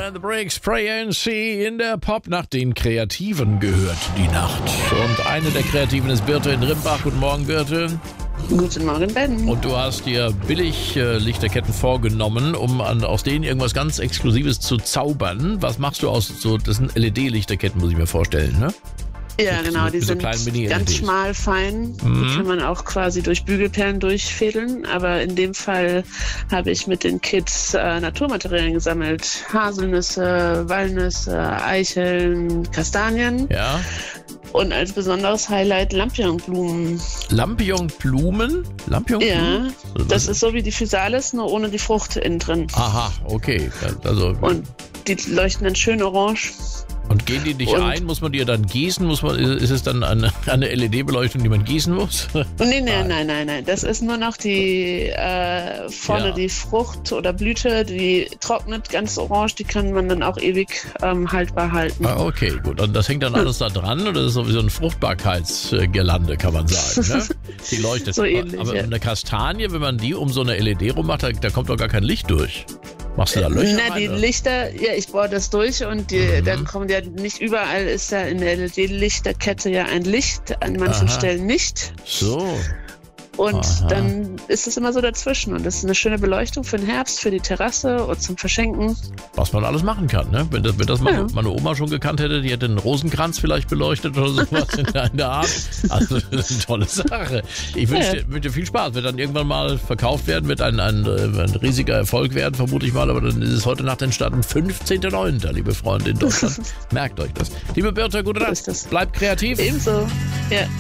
and the Breaks, Pray and See in der Popnacht. Den Kreativen gehört die Nacht. Und eine der Kreativen ist Birte in Rimbach. Guten Morgen, Birte. Guten Morgen, Ben. Und du hast dir billig Lichterketten vorgenommen, um aus denen irgendwas ganz Exklusives zu zaubern. Was machst du aus so? Das sind LED-Lichterketten, muss ich mir vorstellen, ne? Ja, genau, die so sind ganz schmal fein. Die kann man auch quasi durch Bügelperlen durchfädeln. Aber in dem Fall habe ich mit den Kids Naturmaterialien gesammelt. Haselnüsse, Walnüsse, Eicheln, Kastanien. Ja. Und als besonderes Highlight Lampignonblumen. Lampignonblumen? Ja, das ist so wie die Physalis, nur ohne die Frucht innen drin. Aha, okay. Also, und die leuchten dann schön orange. Und gehen die nicht ein? Muss man die dann gießen? Ist es dann eine LED-Beleuchtung, die man gießen muss? Nein. Das ist nur noch die vorne die Frucht oder Blüte, die trocknet ganz orange, die kann man dann auch ewig haltbar halten. Ah, okay, gut. Und das hängt dann alles da dran oder ist das so wie so ein Fruchtbarkeitsgirlande, kann man sagen, ne? Die leuchtet. So ähnlich, aber ja. eine Kastanie, wenn man die um so eine LED rummacht, da kommt doch gar kein Licht durch. Machst du da Löcher rein? Die Lichter, ja, ich bohre das durch und dann kommen ja nicht überall, ist ja in der LED-Lichterkette ja ein Licht, an manchen Stellen nicht. So. Und dann ist es immer so dazwischen und das ist eine schöne Beleuchtung für den Herbst, für die Terrasse und zum Verschenken. Was man alles machen kann, ne? Wenn das meine Oma schon gekannt hätte, die hätte einen Rosenkranz vielleicht beleuchtet oder sowas in der Art. Also das ist eine tolle Sache. Ich wünsche dir viel Spaß. Wird dann irgendwann mal verkauft werden, wird ein riesiger Erfolg werden, vermute ich mal. Aber dann ist es heute Nacht entstanden, 15.09., liebe Freunde in Deutschland. Merkt euch das. Liebe Birte, gute Nacht. Bleibt kreativ. Ebenso. Ja.